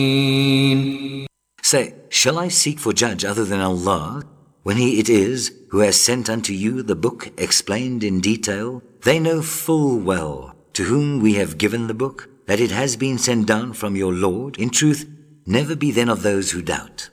Say, shall I seek for judge other than Allah, when He it is who has sent unto you the book explained in detail? They know full well, to whom we have given the book, that it has been sent down from your Lord. In truth, never be then of those who doubt.